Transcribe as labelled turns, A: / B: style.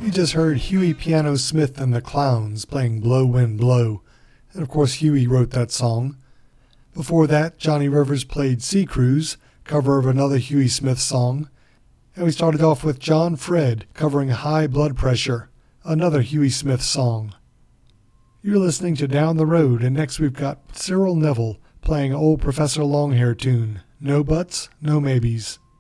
A: You just heard Huey Piano Smith and the Clowns playing Blow Wind Blow, and of course Huey wrote that song. Before that, Johnny Rivers played Sea Cruise, cover of another Huey Smith song. And we started off with John Fred covering High Blood Pressure, another Huey Smith song. You're listening to Down the Road, and next we've got Cyril Neville playing old Professor Longhair tune, No Buts, No Maybes.